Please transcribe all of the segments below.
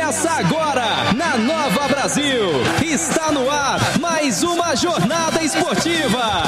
Começa agora, na Nova Brasil. Está no ar, mais uma jornada esportiva.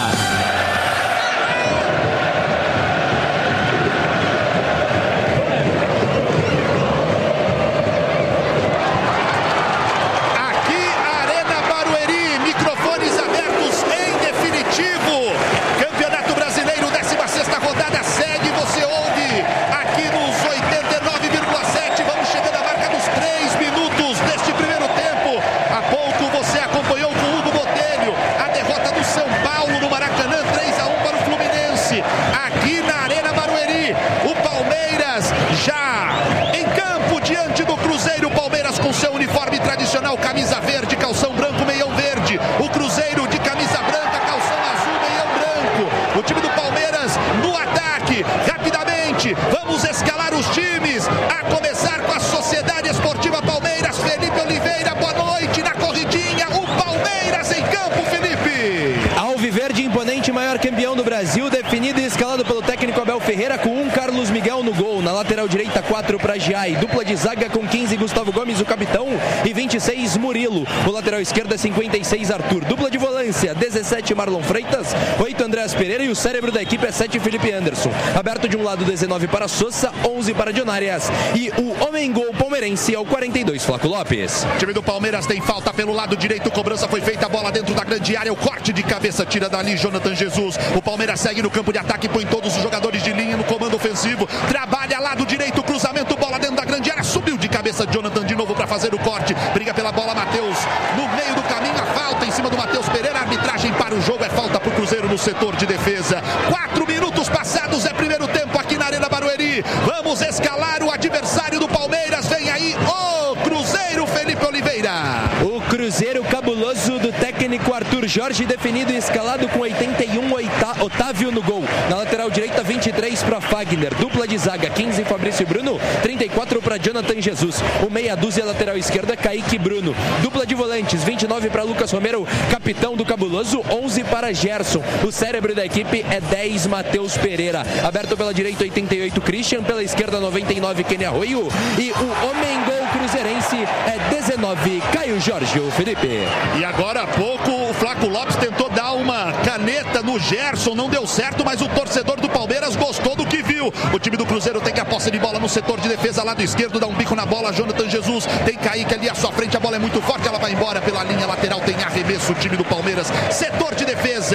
Camisa verde, calção branco, meião verde. O Cruzeiro de camisa branca, calção azul, meião branco. O time do Palmeiras no ataque. Rapidamente, vamos escalar os times. A começar com a Sociedade Esportiva Palmeiras. Felipe Oliveira, boa noite na corridinha. O Palmeiras em campo, Felipe. Alviverde imponente, maior campeão do Brasil, definido e escalado pelo técnico Abel Ferreira, com Carlos Miguel no gol. Na lateral direita, 4 para Giai. Dupla de zaga com 15, Gustavo Gomes, o capitão, e 26, Murilo. O lateral esquerda, 56, Arthur. Dupla de volância, 17, Marlon Freitas, 8, Andrés Pereira, e o cérebro da equipe é 7, Felipe Anderson. Aberto de um lado, 19 para Sousa, 11 para Dionarias. E o homem-gol palmeirense é o 42, Flaco Lopes. O time do Palmeiras tem falta pelo lado direito, cobrança foi feita, a bola dentro da grande área, o corte de cabeça tira dali Jonathan Jesus. O Palmeiras segue no campo de ataque, põe todos os jogadores de linha no comando ofensivo, trabalha lado direito, cruzamento, bola dentro da grande área, subiu de cabeça Jonathan de novo para fazer o corte, briga pela bola Matheus, no meio do caminho, a falta em cima do Matheus Pereira, a arbitragem para o jogo, é falta para o Cruzeiro no setor de defesa. 4 minutos passados, é primeiro tempo aqui na Arena Barueri. Vamos escalar o adversário do Palmeiras, vem aí o Cruzeiro, Felipe Oliveira. O Cruzeiro cabuloso do técnico Arthur Jorge, definido e escalado com 81, Otávio no gol. Na lateral direita, 23 para Fagner. Dupla de zaga, 15, Fabrício Bruno, 34 para Jonathan Jesus. O meia dúzia, lateral esquerda, Kaique Bruno. Dupla de volantes, 29 para Lucas Romero, capitão do cabuloso, 11 para Gerson. O cérebro da equipe é 10, Matheus Pereira. Aberto pela direita, 88, Christian. Pela esquerda, 99, Kenny Arroio. E o homem-gol cruzeirense é 19, Caio Jorge, o Felipe. E agora há pouco o Flaco Lopes tentou dar uma caneta no Gerson, não deu certo, mas o torcedor do Palmeiras gostou do que viu. O time do Cruzeiro tem que a posse de bola no setor de defesa, lado esquerdo, dá um bico na bola, Jonathan Jesus, tem Kaique ali à sua frente, a bola é muito forte, ela vai embora pela linha lateral, tem arremesso o time do Palmeiras, setor de defesa.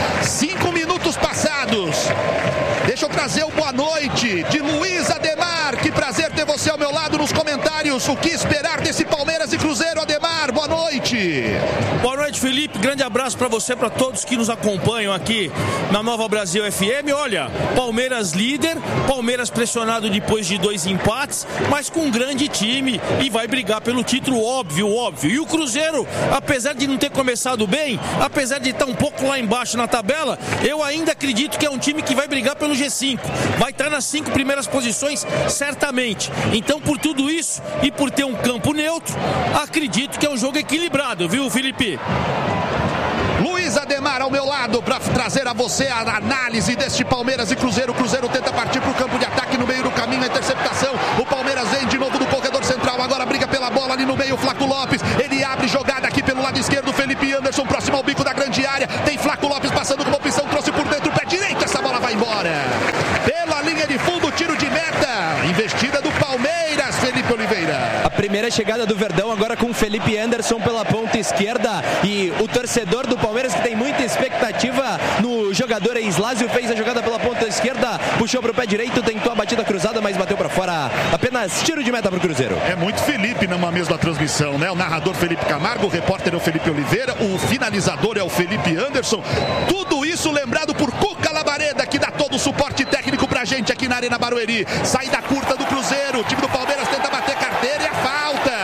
5 minutos passados. Deixa eu trazer o boa noite de Luiz Ademar, que prazer ter você ao meu lado nos comentários. O que esperar desse Palmeiras e Cruzeiro, Ademar? Boa noite. Boa noite, Felipe. Grande abraço para você, para todos que nos acompanham aqui na Nova Brasil FM. Olha, Palmeiras líder, Palmeiras pressionado depois de 2 empates, mas com um grande time e vai brigar pelo título, óbvio. E o Cruzeiro, apesar de não ter começado bem, apesar de estar um pouco lá embaixo na tabela, eu ainda acredito que é um time que vai brigar pelo G5. Vai estar nas 5 primeiras posições, certamente. Então, por tudo isso e por ter um campo neutro, acredito que é um jogo equilibrado, viu, Felipe? Luiz Ademar ao meu lado para trazer a você a análise deste Palmeiras e Cruzeiro. O Cruzeiro tenta partir para o campo de ataque, no meio do caminho, a interceptação. O Palmeiras vem de novo do corredor central, agora briga pela bola ali no meio, Flaco Lopes. Ele abre jogada aqui pelo lado esquerdo, Felipe Anderson próximo ao bico da grande área. Tem Flaco Lopes passando com uma opção, trouxe por dentro, pé direito, essa bola vai embora. Pela linha de fundo, tiro de meta. Investida do Palmeiras, Felipe Oliveira. A primeira chegada do Verdão agora com Felipe Anderson pela ponta esquerda, e o torcedor do Palmeiras, que tem muita expectativa no jogador Eslásio, fez a jogada pela ponta esquerda, puxou para o pé direito, tentou a batida cruzada, mas bateu para fora. Apenas tiro de meta para o Cruzeiro. É muito Felipe numa mesma transmissão, né? O narrador Felipe Camargo, o repórter é o Felipe Oliveira, o finalizador é o Felipe Anderson. Tudo isso lembrado por Cuca Labareda, que dá todo o suporte técnico pra gente aqui na Arena Barueri. Saída curta do Cruzeiro, o time do Palmeiras tenta bater carteira e a falta.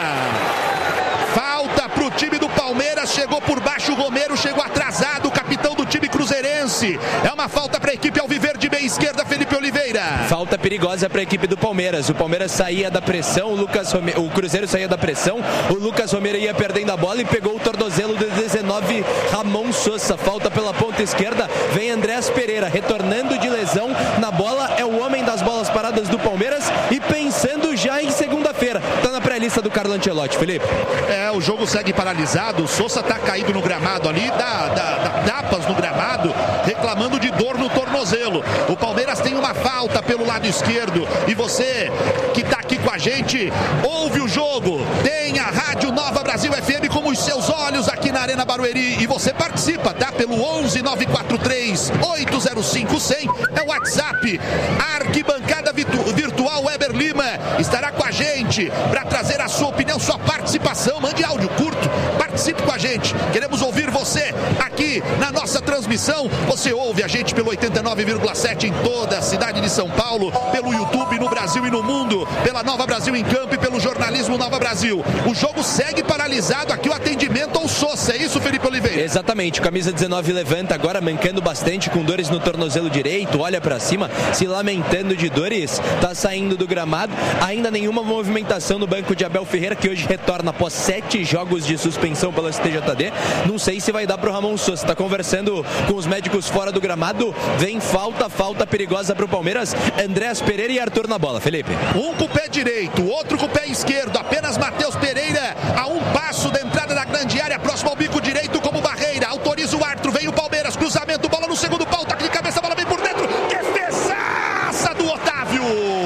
Falta pro time do Palmeiras, chegou por baixo o Romero, chegou atrasado o capitão do time cruzeirense. É uma falta para a equipe alviverde, meia esquerda, Felipe Oliveira. Falta perigosa para a equipe do Palmeiras. O Palmeiras saía da pressão, o Cruzeiro saía da pressão, o Lucas Romero ia perdendo a bola e pegou o tornozelo de 19, Ramon Sousa. Falta pela ponta esquerda, vem Andrés Pereira, retornando de lesão na bola, é o homem das bolas paradas do Palmeiras e pensando já em segunda-feira. Tá na pré lista do Carlo Ancelotti, Felipe. O jogo segue paralisado. O Sousa tá caído no gramado ali, dá tapas no gramado, reclamando de dor no tornozelo. O Palmeiras tem uma falta pelo lado esquerdo. E você que tá aqui com a gente, ouve o jogo. Tem a Rádio Nova Brasil FM como os seus olhos aqui na Arena Barueri. E você participa, tá? Pelo 11 943 805 100. É o WhatsApp. A arquibancada virtual Weber Lima estará com a gente para trazer a sua opinião, sua participação. Mande áudio curto, participe com a gente. Queremos ouvir você aqui na nossa transmissão. Você ouve a gente pelo 89,7 em toda a cidade de São Paulo, pelo YouTube no Brasil e no mundo, pela Nova Brasil em Campo e pelo jornalismo Nova Brasil. O jogo segue paralisado aqui, o atendimento ao Sousa. É isso, Felipe Oliveira? Exatamente, o camisa 19 levanta agora, mancando bastante, com dores no tornozelo direito, olha pra cima, se lamentando de dores, tá saindo do gramado. Ainda nenhuma movimentação no banco de Abel Ferreira, que hoje retorna após 7 jogos de suspensão pela STJD. Não sei se vai dar pro Ramon Sousa, tá conversando com os médicos fora do gramado. Vem falta perigosa pro Palmeiras. Andréas Pereira e Arthur na bola, Felipe. Um com o pé direito, outro com o pé esquerdo, apenas Matheus Pereira a um passo da entrada da grande área, próximo ao bico direito como barreira. Autoriza o árbitro, vem o Palmeiras, cruzamento, bola no segundo pau, toque de cabeça, bola vem por dentro, defesaça do Otávio.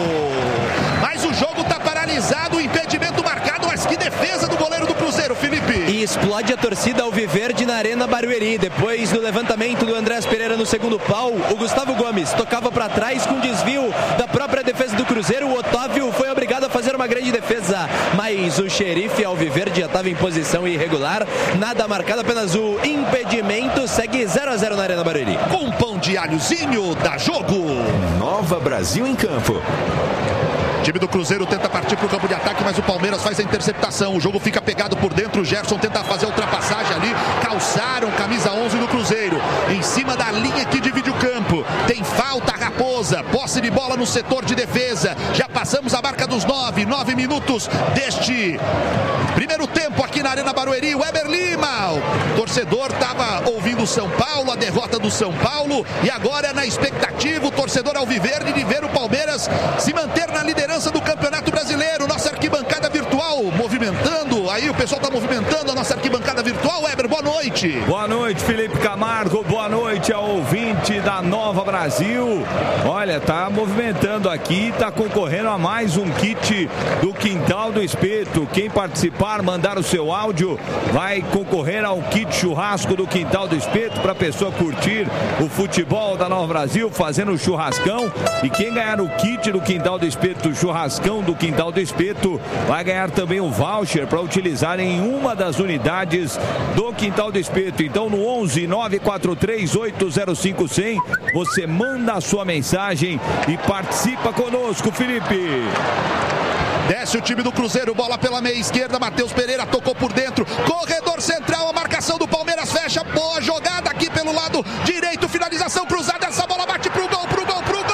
Mas o jogo tá paralisado, o impedimento marcado, mas que defesa do goleiro do Cruzeiro, Felipe. E explode a torcida alviverde na Arena Barueri. Depois do levantamento do Andréas Pereira no segundo pau, o Gustavo Gomes tocava para trás com desvio da própria defesa do Cruzeiro. O Otávio foi obrigado a fazer uma grande defesa, mas o xerife alviverde já estava em posição irregular. Nada marcado, apenas o impedimento. Segue 0-0 na Arena Barueri. Com pão de alhozinho, dá jogo. Nova Brasil em Campo. O time do Cruzeiro tenta partir para o campo de ataque, mas o Palmeiras faz a interceptação. O jogo fica pegado por dentro. O Gerson tenta fazer a ultrapassagem ali. Calçaram camisa 11 do Cruzeiro em cima da linha que divide o campo. Tem falta, Raposa. Posse de bola no setor de defesa. Já passamos a marca dos 9 minutos deste primeiro tempo aqui na Arena Barueri. Weber Lima. O torcedor estava ouvindo o São Paulo, a derrota do São Paulo, e agora é na expectativa o torcedor alviverde de ver o Palmeiras se manter na liderança do Campeonato Brasileiro. Nossa arquibancada virtual movimentando, aí o pessoal está movimentando a nossa arquibancada virtual. Weber, boa noite. Boa noite, Felipe Camargo, boa noite ao ouvinte da Nova Brasil. Olha, tá movimentando aqui, tá concorrendo a mais um kit do Quintal do Espeto. Quem participar, mandar o seu áudio, vai concorrer ao kit churrasco do Quintal do Espeto, para a pessoa curtir o futebol da Nova Brasil, fazendo o churrascão. E quem ganhar o kit do Quintal do Espeto, churrascão do Quintal do Espeto, vai ganhar também o voucher para utilizar em uma das unidades do Quintal do Espeto. Então no 11 943 805 100 você manda a sua mensagem e participa conosco, Felipe. Desce o time do Cruzeiro, bola pela meia esquerda, Matheus Pereira tocou por dentro, corredor central, a marcação do Palmeiras fecha, boa jogada aqui pelo lado direito, finalização cruzada, essa bola bate pro gol, pro gol, pro gol!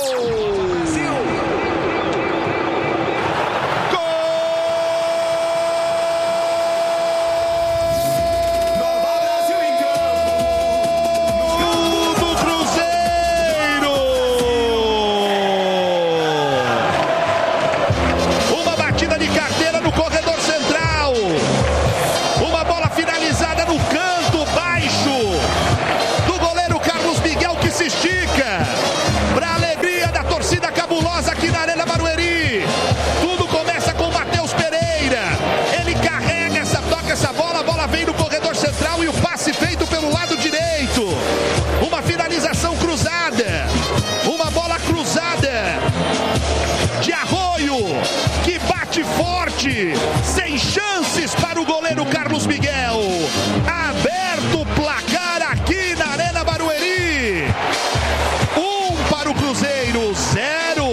Sem chances para o goleiro Carlos Miguel. Aberto o placar aqui na Arena Barueri. 1 para o Cruzeiro, 0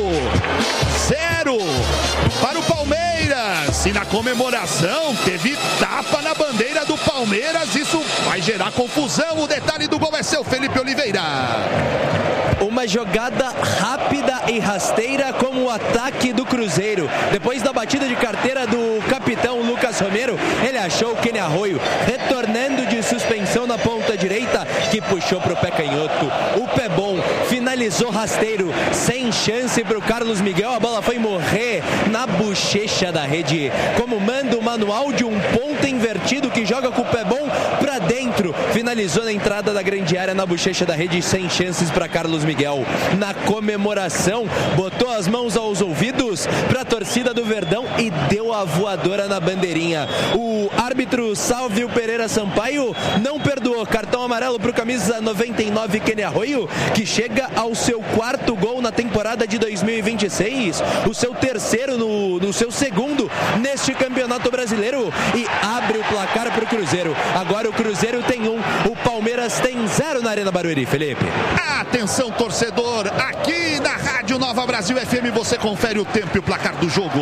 para o Palmeiras. E na comemoração teve tapa na bandeira do Palmeiras. Isso vai gerar confusão. O detalhe do gol é seu, Felipe Oliveira. Uma jogada rápida e rasteira como o ataque do Cruzeiro. Depois da batida de carteira do capitão Lucas Romero, ele achou o Kenny Arroio retornando de suspensão na ponta direita, que puxou para o pé canhoto. O pé bom finalizou finalizou rasteiro, sem chance para o Carlos Miguel. A bola foi morrer na bochecha da rede, como manda o manual de um ponta invertido que joga com o pé bom para dentro. Finalizou na entrada da grande área, na bochecha da rede, sem chances para Carlos Miguel. Na comemoração, botou as mãos aos ouvidos para a torcida do Verdão e deu a voadora na bandeirinha. O árbitro Sálvio Pereira Sampaio não perdoou. Cartão amarelo para o camisa 99, Kenny Arroio, que chega ao seu 4º gol na temporada de 2026, o seu terceiro no seu segundo neste campeonato brasileiro, e abre o placar para o Cruzeiro. Agora o Cruzeiro tem 1, o Palmeiras tem 0 na Arena Barueri, Felipe. Atenção, torcedor, aqui na Rádio Nova Brasil FM você confere o tempo e o placar do jogo.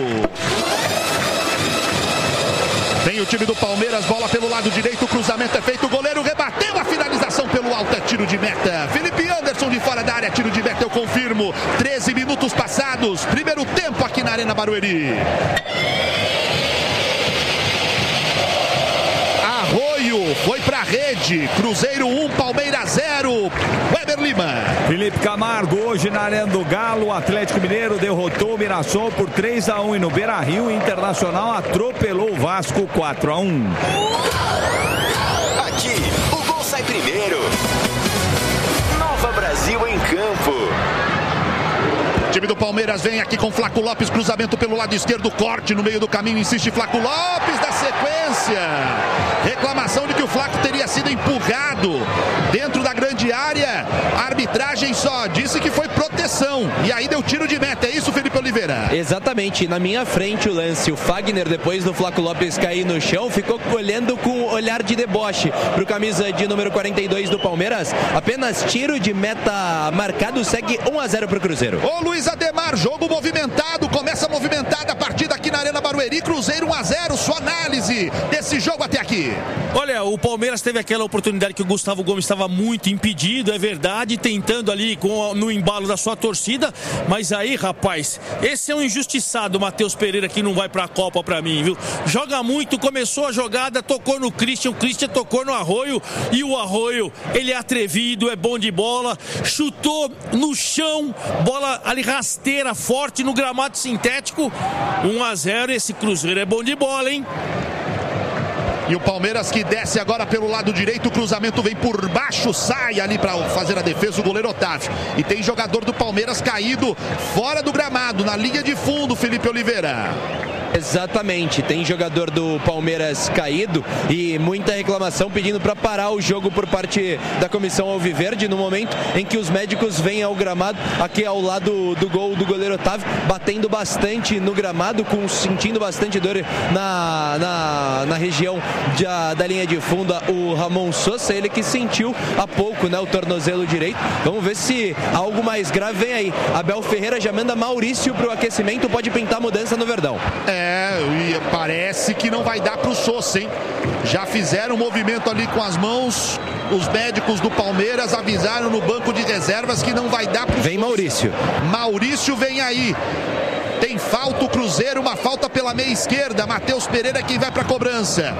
Vem o time do Palmeiras, bola pelo lado direito, o cruzamento é feito, o goleiro rebateu, a finalização pelo alto é tiro de meta. Felipe Anderson de fora da área, tiro de meta, eu confirmo. 13 minutos passados, primeiro tempo aqui na Arena Barueri. Arroio foi pra rede, Cruzeiro 1, Palmeiras 0. Weber Lima. Felipe Camargo, hoje na Arena do Galo, o Atlético Mineiro derrotou o Mirassol por 3-1 e no Beira-Rio, Internacional atropelou o Vasco 4-1. Aqui, o gol sai primeiro. Nova Brasil em campo. O time do Palmeiras vem aqui com Flaco Lopes, cruzamento pelo lado esquerdo, corte no meio do caminho, insiste Flaco Lopes da sequência. Reclamação de que o Flaco teria sido empurrado dentro da grande área. A arbitragem só disse que foi proteção. E aí deu tiro de meta. É isso, Felipe Oliveira? Exatamente. Na minha frente o lance. O Fagner, depois do Flaco Lopes cair no chão, ficou olhando com olhar de deboche pro camisa de número 42 do Palmeiras. Apenas tiro de meta marcado. Segue 1-0 pro Cruzeiro. Ô Luiz Ademar, jogo movimentado. Começa movimentada a partida aqui na Arena Barueri. Cruzeiro 1-0. Sua análise desse jogo até aqui. Olha, o Palmeiras teve aquela oportunidade que o Gustavo Gomes estava muito impedido, é verdade, tentando ali no embalo da sua torcida, mas aí, rapaz, esse é um injustiçado, Matheus Pereira, que não vai pra Copa pra mim, viu? Joga muito, começou a jogada, tocou no Christian, o Christian tocou no Arroio, e o Arroio, ele é atrevido, é bom de bola, chutou no chão, bola ali rasteira, forte no gramado sintético, 1-0, esse Cruzeiro é bom de bola, hein? E o Palmeiras que desce agora pelo lado direito, o cruzamento vem por baixo, sai ali para fazer a defesa o goleiro Otávio. E tem jogador do Palmeiras caído fora do gramado, na linha de fundo, Felipe Oliveira. Exatamente, tem jogador do Palmeiras caído e muita reclamação pedindo para parar o jogo por parte da comissão alviverde no momento em que os médicos vêm ao gramado, aqui ao lado do gol do goleiro Otávio, batendo bastante no gramado, sentindo bastante dor na região da linha de fundo, o Ramon Sosa, ele que sentiu há pouco, né, o tornozelo direito. Vamos ver se algo mais grave vem aí. Abel Ferreira já manda Maurício pro aquecimento, pode pintar mudança no Verdão. E parece que não vai dar pro Sosa, hein? Já fizeram um movimento ali com as mãos. Os médicos do Palmeiras avisaram no banco de reservas que não vai dar pro Vem Sosa. Maurício. Maurício vem aí. Tem falta o Cruzeiro, uma falta pela meia esquerda. Matheus Pereira quem vai pra cobrança.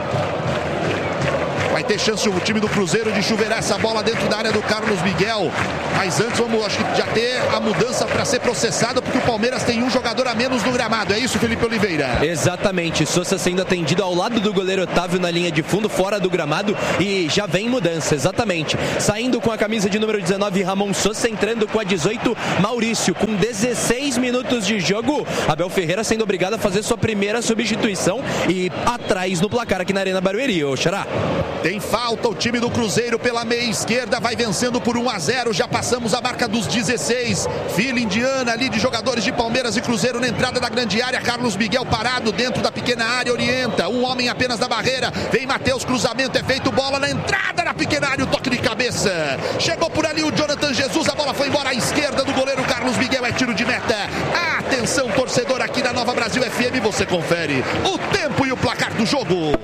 Vai ter chance o time do Cruzeiro de chuveirar essa bola dentro da área do Carlos Miguel. Mas antes vamos, acho que já ter a mudança para ser processada, porque o Palmeiras tem um jogador a menos no gramado. É isso, Felipe Oliveira? Exatamente. Sosa sendo atendido ao lado do goleiro Otávio na linha de fundo, fora do gramado, e já vem mudança, exatamente. Saindo com a camisa de número 19, Ramon Sosa, entrando com a 18, Maurício. Com 16 minutos de jogo, Abel Ferreira sendo obrigado a fazer sua primeira substituição e atrás no placar aqui na Arena Barueri, ô Xará. Tem falta o time do Cruzeiro pela meia esquerda, vai vencendo por 1-0, já passamos a marca dos 16. Fila indiana ali de jogadores de Palmeiras e Cruzeiro na entrada da grande área. Carlos Miguel parado dentro da pequena área, orienta. Um homem apenas da barreira. Vem Matheus, cruzamento é feito, bola na entrada da pequena área, o toque de cabeça. Chegou por ali o Jonathan Jesus, a bola foi embora à esquerda do goleiro Carlos Miguel, é tiro de meta. Atenção, torcedor, aqui na Nova Brasil FM, você confere o tempo e o placar do jogo.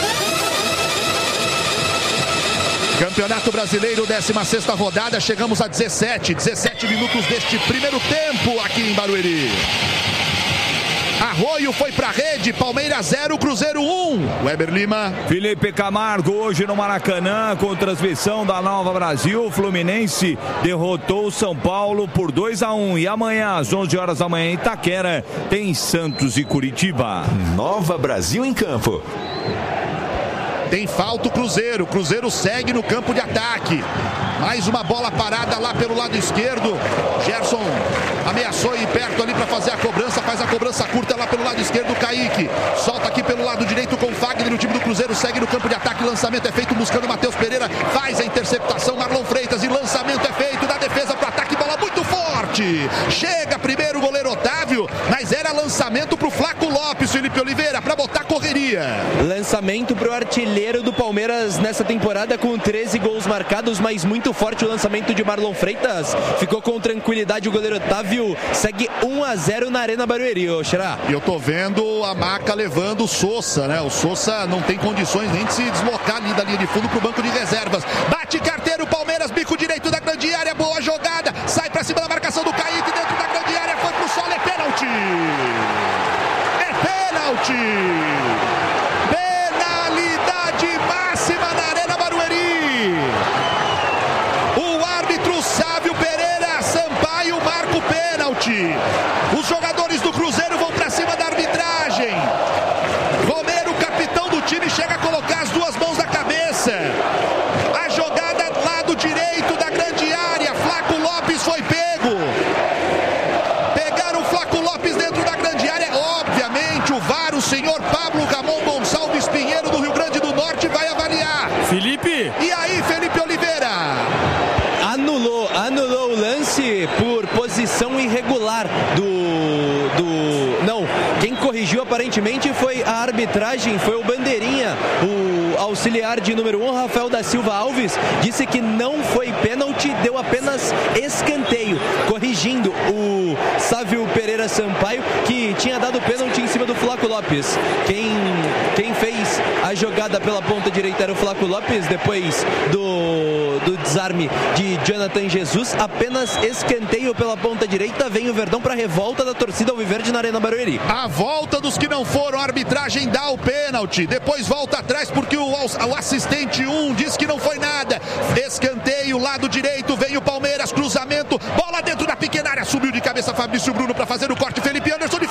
Campeonato Brasileiro, 16ª rodada, chegamos a 17 minutos deste primeiro tempo aqui em Barueri. Arroio foi pra rede, Palmeiras 0, Cruzeiro 1. Weber Lima. Felipe Camargo hoje no Maracanã com transmissão da Nova Brasil. Fluminense derrotou o São Paulo por 2-1 e amanhã às 11 horas da manhã em Itaquera tem Santos e Curitiba. Nova Brasil em campo. Tem falta o Cruzeiro. Cruzeiro segue no campo de ataque. Mais uma bola parada lá pelo lado esquerdo. Gerson ameaçou ir perto ali para fazer a cobrança. Faz a cobrança curta lá pelo lado esquerdo. Kaique solta aqui pelo lado direito com o Fagner. O time do Cruzeiro segue no campo de ataque. Lançamento é feito buscando o Matheus Pereira. Faz a interceptação. Marlon Freitas. E lançamento é feito da defesa para o ataque. Bola muito forte. Chega primeiro o goleiro Otávio. Mas era lançamento para o Flaco Lopes, Felipe Oliveira, para botar correria. Lançamento para o artilheiro do Palmeiras nessa temporada com 13 gols marcados, mas muito forte o lançamento de Marlon Freitas. Ficou com tranquilidade o goleiro Otávio. Segue 1-0 na Arena Barueri, ô Xará. E eu tô vendo a Maca levando o Sousa, né? O Sousa não tem condições nem de se deslocar ali da linha de fundo pro banco de reservas. Bate carteiro, Palmeiras, bico direito da grande área, boa jogada. Sai pra cima da marcação do Kaique dentro da grande área, foi pro solo, é pênalti. É pênalti. Penalidade máxima na Arena Barueri. O árbitro Sávio Pereira Sampaio marca o pênalti. Os jogadores do Cruzeiro vão pra cima da arbitragem. Romero, capitão do time, chega a colocar as duas mãos na cabeça. A jogada lado direito da grande área. Flaco Lopes foi pego. Pegaram o Flaco Lopes dentro da grande área. Obviamente o VAR, o senhor Pablo Ramon Gonçalves Pinheiro do Rio Grande do Norte vai avaliar. Felipe. E aí, Felipe Oliveira? Anulou o lance por posição irregular Não, quem corrigiu aparentemente foi a arbitragem, foi o Bandeirinha, o auxiliar de número 1, Rafael da Silva Alves, disse que não foi pênalti, deu apenas escanteio, corrigindo o Sávio Pereira Sampaio, que tinha dado pênalti em cima do Flaco Lopes. Quem fez a jogada pela ponta direita era o Flaco Lopes, depois do desarme de Jonathan Jesus, apenas escanteio pela ponta direita. Vem o Verdão para a revolta da torcida alviverde na Arena Barueri. A volta dos que não foram, a arbitragem dá o pênalti, depois volta atrás porque o assistente 1 diz que não foi nada. Escanteio, lado direito, vem o Palmeiras, cruzamento, bola dentro da pequena área, subiu de cabeça Fabrício Bruno para fazer o corte, Felipe Anderson